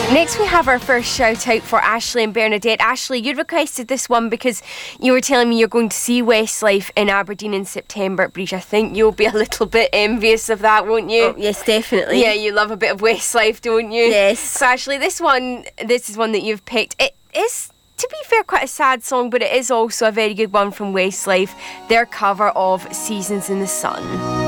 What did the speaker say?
Next we have our first shout out for Ashley and Bernadette. Ashley, you requested this one because you were telling me you're going to see Westlife in Aberdeen in September. Breach, I think you'll be a little bit envious of that, won't you? Oh, yes, definitely. Yeah, you love a bit of Westlife, don't you? Yes. So Ashley, this is one that you've picked. It is, to be fair, quite a sad song, but it is also a very good one from Westlife. Their cover of Seasons in the Sun.